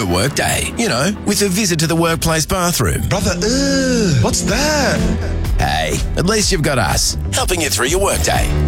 workday. You know, with a visit to the workplace bathroom. Brother, what's that? Hey, at least you've got us, helping you through your workday.